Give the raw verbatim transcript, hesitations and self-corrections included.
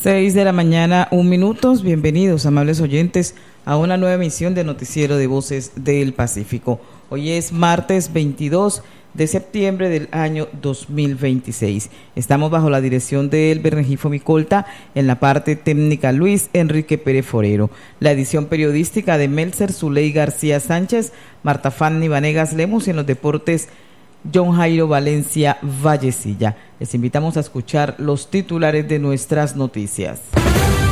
Seis de la mañana, un minutos. Bienvenidos, amables oyentes, a una nueva emisión de Noticiero de Voces del Pacífico. Hoy es martes veintidós de septiembre del año dos mil veintiséis. Estamos bajo la dirección de Elber Rengifo Micolta, en la parte técnica Luis Enrique Pérez Forero. La edición periodística de Melzer Zuley García Sánchez, Marta Fanny Vanegas Lemos, y en los deportes John Jairo Valencia Vallecilla. Les invitamos a escuchar los titulares de nuestras noticias.